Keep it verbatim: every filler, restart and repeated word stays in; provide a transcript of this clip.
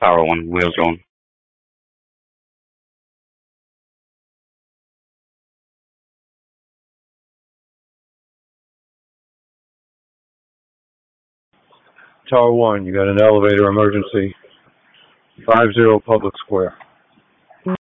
Tower one, wheels on. Tower one, you got an elevator emergency. Five zero Public Square.